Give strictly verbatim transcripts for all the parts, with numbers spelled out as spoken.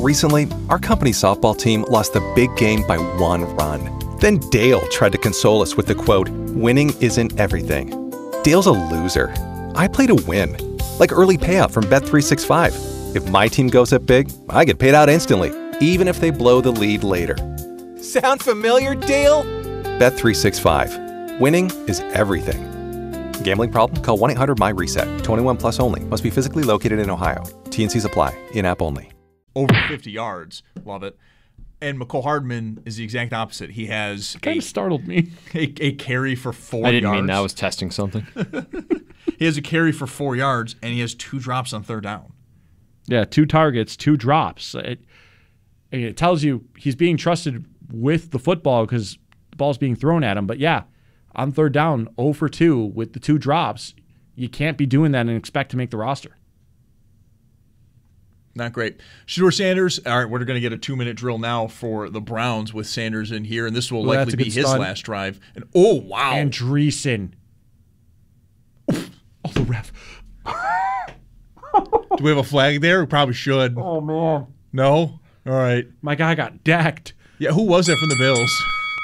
Recently, our company softball team lost the big game by one run. Then Dale tried to console us with the quote, "Winning isn't everything." Dale's a loser. I play to win. Like early payout from Bet three sixty-five. If my team goes up big, I get paid out instantly, even if they blow the lead later. Sound familiar, Dale? Bet three sixty-five. Winning is everything. Gambling problem? Call one eight hundred M Y reset. twenty-one plus only. Must be physically located in Ohio. T N Cs apply. In-app only. Over fifty yards. Love it. And McCole Hardman is the exact opposite. He has kind a, of startled me. A, a carry for four yards. I didn't yards. mean that. I was testing something. He has a carry for four yards, and he has two drops on third down. Yeah, two targets, two drops. It, it tells you he's being trusted with the football because the ball's being thrown at him. But, yeah, on third down, zero for two with the two drops, you can't be doing that and expect to make the roster. Not great. Shedeur Sanders, all right, we're going to get a two-minute drill now for the Browns with Sanders in here, and this will well, likely be his stun. last drive. And oh, wow. Andreessen. Oh, the ref. Do we have a flag there? We probably should. Oh, man. No? All right. My guy got decked. Yeah, who was that from the Bills?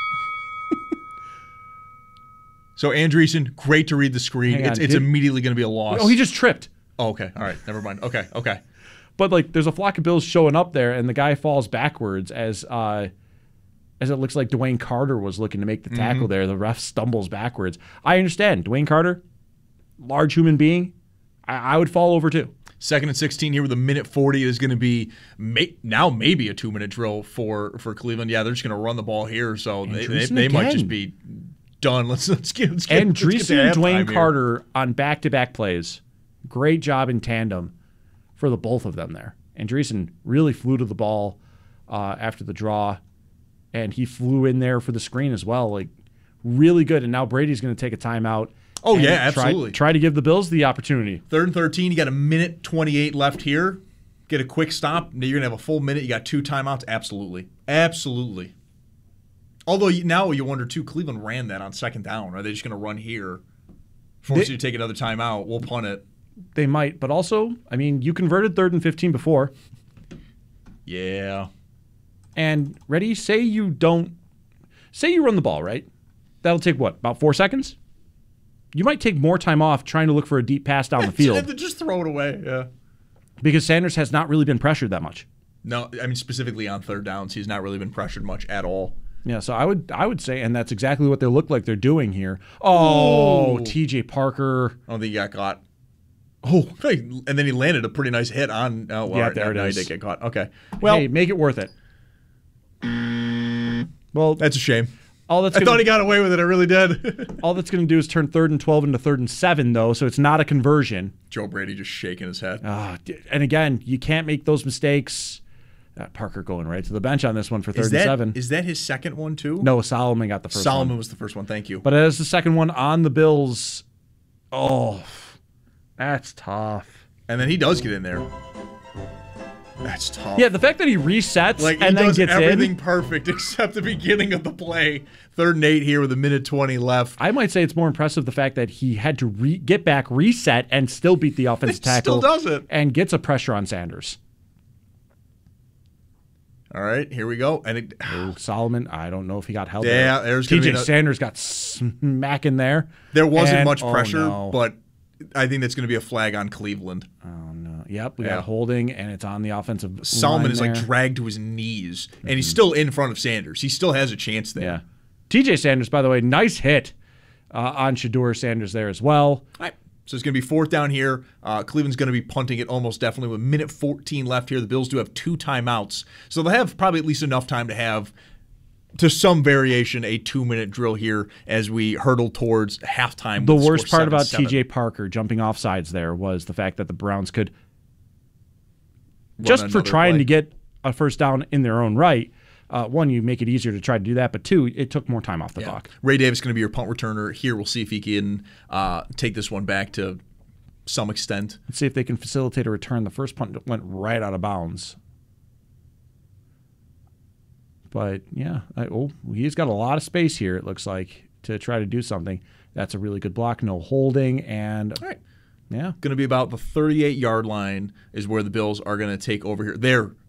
So, Andreessen, great to read the screen. Hang it's on, it's did... immediately going to be a loss. Oh, he just tripped. Oh, okay. All right. Never mind. Okay. Okay. But, like, there's a flock of Bills showing up there, and the guy falls backwards as uh, as it looks like Dwayne Carter was looking to make the tackle mm-hmm. there. The ref stumbles backwards. I understand. Dwayne Carter, large human being, I, I would fall over too. Second and sixteen here with a minute forty. It is going to be may, now maybe a two-minute drill for, for Cleveland. Yeah, they're just going to run the ball here, so they, they, they might just be done. Let's, let's get, let's get, Andreessen let's get to and Dwayne here. Carter on back-to-back plays. Great job in tandem for the both of them there. Andreessen really flew to the ball uh, after the draw, and he flew in there for the screen as well. Like, really good. And now Brady's going to take a timeout. Oh, yeah, absolutely. Try, try to give the Bills the opportunity. Third and thirteen, you got a minute twenty-eight left here. Get a quick stop. You're going to have a full minute. You got two timeouts. Absolutely. Absolutely. Although you, now you wonder, too, Cleveland ran that on second down. Are they just going to run here, force they, you to take another timeout? We'll punt it. They might, but also, I mean, you converted third and fifteen before. Yeah. And ready, say you don't, say you run the ball, right? That'll take what, about four seconds? You might take more time off trying to look for a deep pass down the field. Just throw it away, yeah. Because Sanders has not really been pressured that much. No, I mean, specifically on third downs, he's not really been pressured much at all. Yeah, so I would I would say, and that's exactly what they look like they're doing here. Oh, Ooh. T J Parker. I don't think he got caught. Oh, and then he landed a pretty nice hit on. Oh, well, yeah, right, there no, it is. He did get caught. Okay. Well, hey, make it worth it. Well, that's a shame. All that's I gonna, thought he got away with it. I really did. All that's going to do is turn third and twelve into third and seven, though, so it's not a conversion. Joe Brady just shaking his head. Uh, and again, you can't make those mistakes. Uh, Parker going right to the bench on this one for third is that, and seven. Is that his second one, too? No, Solomon got the first Solomon one. Solomon was the first one. Thank you. But as the second one on the Bills, oh, that's tough. And then he does get in there. That's tough. Yeah, the fact that he resets like, and he then does gets everything in. perfect except the beginning of the play. Third and eight here with a minute twenty left. I might say it's more impressive the fact that he had to re- get back, reset, and still beat the offensive tackle. Still does it. And gets a pressure on Sanders. All right, here we go. And it, oh, Solomon, I don't know if he got held yeah, there. there's T J no, Sanders got smacking there. There wasn't and, much oh, pressure, no. but I think that's going to be a flag on Cleveland. Oh, no. Yep, we yeah. got holding, and it's on the offensive Solomon line is there. like dragged to his knees, and mm-hmm. he's still in front of Sanders. He still has a chance there. Yeah. T J Sanders, by the way, nice hit uh, on Shedeur Sanders there as well. All right. So it's going to be fourth down here. Uh, Cleveland's going to be punting it almost definitely with minute fourteen left here. The Bills do have two timeouts. So they'll have probably at least enough time to have, to some variation, a two-minute drill here as we hurdle towards halftime. The worst part about T J Parker jumping off sides there was the fact that the Browns could, Run just for trying play. to get a first down in their own right, Uh, one, you make it easier to try to do that, but two, it took more time off the yeah. clock. Ray Davis is going to be your punt returner here. We'll see if he can uh, take this one back to some extent. Let's see if they can facilitate a return. The first punt went right out of bounds. But, yeah, I, oh, he's got a lot of space here, it looks like, to try to do something. That's a really good block. No holding, and all right. yeah. Going to be about the thirty-eight-yard line is where the Bills are going to take over here. They're